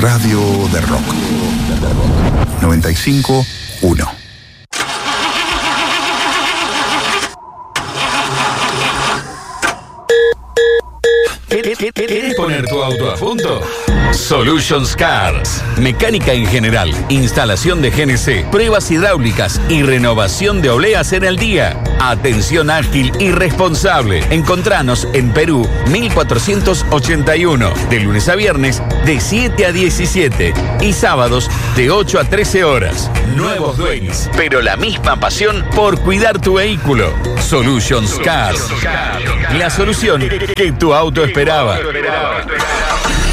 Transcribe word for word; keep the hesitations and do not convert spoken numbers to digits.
Radio de Rock. noventa y cinco punto uno. ¿Quieres poner tu auto a punto? Solutions Cars. Mecánica en general, instalación de G N C, pruebas hidráulicas y renovación de obleas en el día. Atención ágil y responsable. Encontranos en Perú mil cuatrocientos ochenta y uno, de lunes a viernes de siete a diecisiete y sábados de ocho a trece horas. Nuevos dueños, pero la misma pasión por cuidar tu vehículo. Solutions Cars. La solución que tu auto esperaba.